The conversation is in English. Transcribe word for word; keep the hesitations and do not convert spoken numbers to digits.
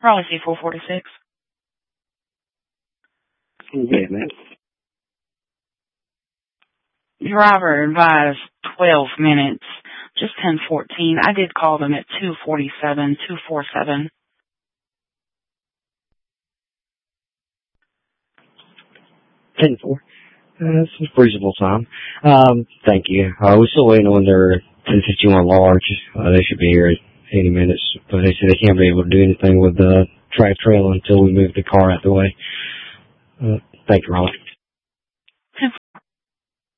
Raleigh C four forty-six. Yeah, man. Driver advised twelve minutes. Just ten fourteen. I did call them at two forty-seven, two forty-seven. ten four. Uh, that's a reasonable time. Um, thank you. Uh, we're still waiting on their ten fifty-one large. Uh, they should be here at eighty minutes, but they said they can't be able to do anything with the track trail until we move the car out the way. Uh, thank you, Raleigh.